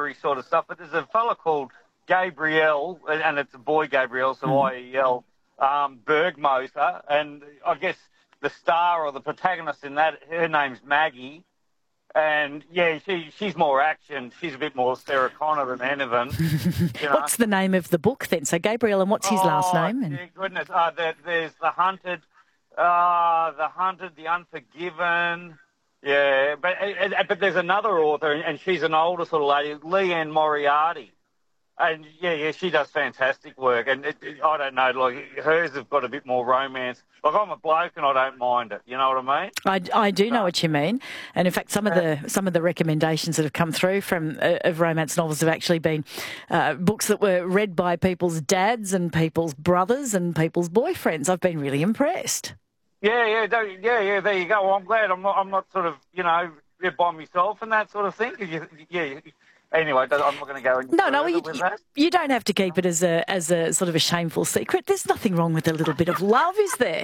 contemporary sort of stuff, but there's a fella called Gabriel, and it's a boy Gabriel, so IEL, Bergmoser, and I guess the star or the protagonist in that, her name's Maggie. And, yeah, she's more action. She's a bit more Sarah Connor than anything. What's the name of the book then? So Gabriel, and what's his last name? Yeah, goodness. There's The Hunted, The Unforgiven. Yeah, but there's another author, and she's an older sort of lady, Leanne Moriarty. And, yeah, she does fantastic work. And I don't know, like, hers have got a bit more romance. Like, I'm a bloke and I don't mind it. You know what I mean? I do know what you mean. And, in fact, some of the recommendations that have come through of romance novels have actually been books that were read by people's dads and people's brothers and people's boyfriends. I've been really impressed. Yeah, there you go. Well, I'm glad I'm not sort of, by myself and that sort of thing. Anyway, I'm not going to go into that. You don't have to keep it as a sort of a shameful secret. There's nothing wrong with a little bit of love, is there?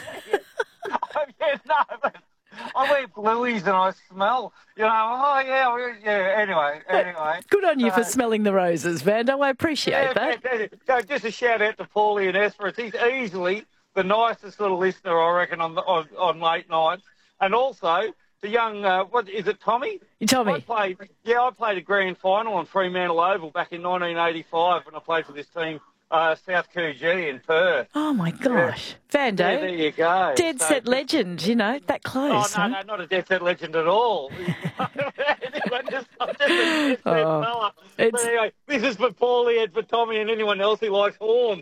But I wear blueies and I smell, anyway. Good on you for smelling the roses, Vando. I appreciate that. Just a shout out to Paulie and Esperance. He's easily the nicest little listener, I reckon, on late nights. And also the young, what is it, Tommy? Tommy. I played a grand final on Fremantle Oval back in 1985 when I played for this team, South Coogee in Perth. Oh, my gosh. Yeah. Vando. Yeah, there you go. Dead set legend, that close. Oh, no, not a dead set legend at all. I'm just a dead set fella. But anyway, this is for Paulie and for Tommy and anyone else who likes horns.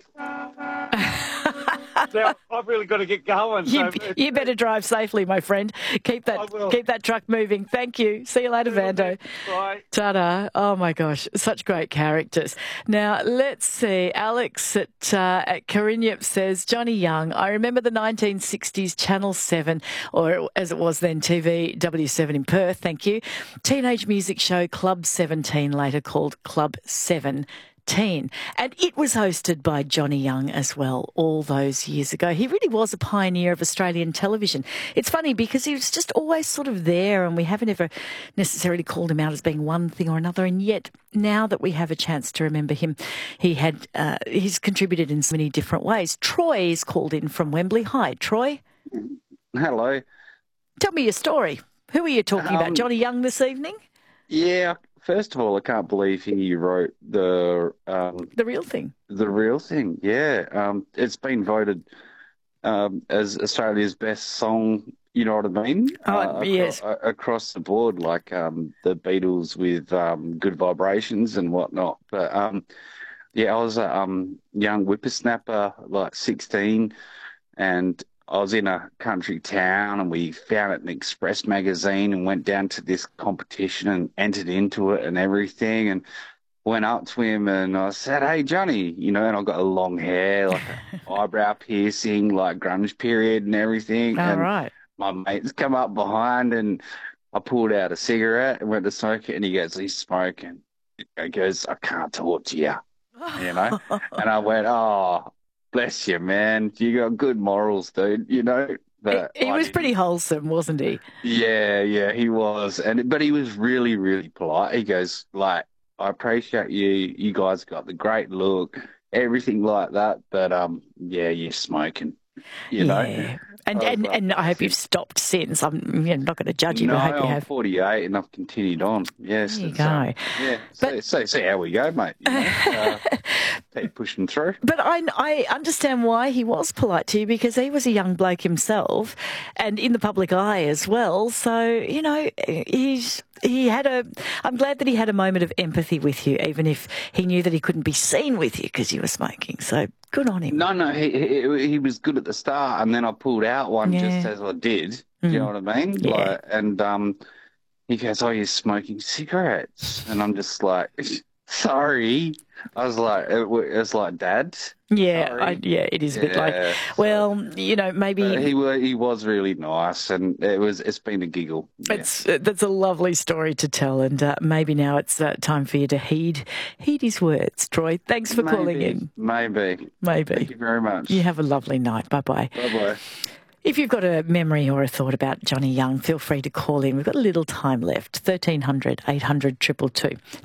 Now, I've really got to get going. You better drive safely, my friend. Keep that truck moving. Thank you. See you later, Vando. Bye. Ta-da. Oh, my gosh. Such great characters. Now, let's see. Alex at Carinyip says, Johnny Young, I remember the 1960s Channel 7, or as it was then, TV W7 in Perth, thank you, teenage music show Club 17, later called Club 7. And it was hosted by Johnny Young as well all those years ago. He really was a pioneer of Australian television. It's funny because he was just always sort of there, and we haven't ever necessarily called him out as being one thing or another. And yet now that we have a chance to remember him, he's contributed in so many different ways. Troy is called in from Wembley. Hi, Troy. Hello. Tell me your story. Who are you talking about? Johnny Young this evening? Yeah. First of all, I can't believe he wrote the Real Thing. The Real Thing, yeah. It's been voted as Australia's best song. You know what I mean? Yes. Across the board, like the Beatles with Good Vibrations and whatnot. But I was a young whippersnapper, like 16, and I was in a country town and we found it in Express magazine and went down to this competition and entered into it and everything, and went up to him and I said, hey, Johnny, and I've got a long hair, like an eyebrow piercing, like grunge period and everything. All and right. My mates come up behind and I pulled out a cigarette and went to smoke it, and he goes, he's smoking. He goes, I can't talk to you, And I went, oh, bless you, man. You got good morals, dude, But he was pretty wholesome, wasn't he? Yeah, he was. But he was really, really polite. He goes, like, I appreciate you. You guys got the great look, everything like that. But, you're smoking, you know. And I hope you've stopped since. I'm not going to judge you, but I hope you have. I'm 48 and I've continued on. Yes. There you go. See how we go, mate. Keep pushing through. But I understand why he was polite to you, because he was a young bloke himself and in the public eye as well. So, I'm glad that he had a moment of empathy with you, even if he knew that he couldn't be seen with you because you were smoking. So good on him. No, he was good at the start, and then I pulled out one just as I did. Do you know what I mean? Yeah. He goes, oh, you're smoking cigarettes. And I'm just like, sorry. I was like, it's like, Dad. Yeah, it is a bit like, well, maybe. He was really nice, and it's been a giggle. Yeah. That's a lovely story to tell, and maybe now it's time for you to heed his words, Troy. Thanks for calling in. Maybe. Thank you very much. You have a lovely night. Bye-bye. Bye-bye. If you've got a memory or a thought about Johnny Young, feel free to call in. We've got a little time left. 1300 800 222.